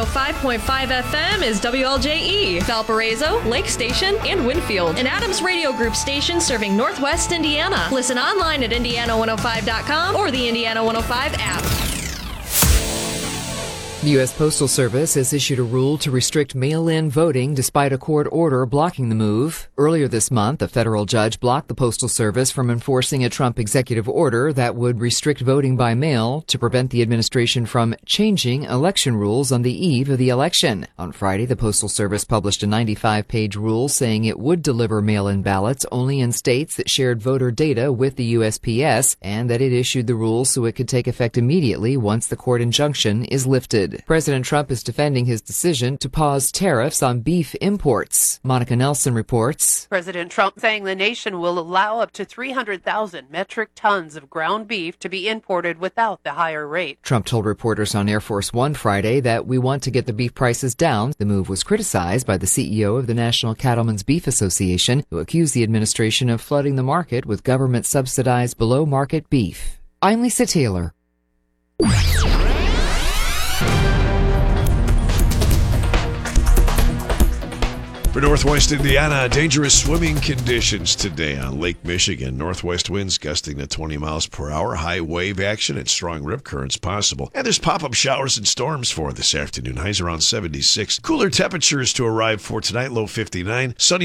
105.5 FM is WLJE, Valparaiso, Lake Station, and Winfield. An Adams Radio Group station serving Northwest Indiana. Listen online at Indiana105.com or the Indiana 105 app. The U.S. Postal Service has issued a rule to restrict mail-in voting despite a court order blocking the move. Earlier this month, a federal judge blocked the Postal Service from enforcing a Trump executive order that would restrict voting by mail to prevent the administration from changing election rules on the eve of the election. On Friday, the Postal Service published a 95-page rule saying it would deliver mail-in ballots only in states that shared voter data with the USPS, and that it issued the rule so it could take effect immediately once the court injunction is lifted. President Trump is defending his decision to pause tariffs on beef imports. Monica Nelson reports. President Trump saying the nation will allow up to 300,000 metric tons of ground beef to be imported without the higher rate. Trump told reporters on Air Force One Friday that we want to get the beef prices down. The move was criticized by the CEO of the National Cattlemen's Beef Association, who accused the administration of flooding the market with government-subsidized below-market beef. I'm Lisa Taylor. For Northwest Indiana, dangerous swimming conditions today on Lake Michigan. Northwest winds gusting to 20 miles per hour, high wave action, and strong rip currents possible. And there's pop-up showers and storms for this afternoon. Highs around 76. Cooler temperatures to arrive for tonight, low 59. Sunny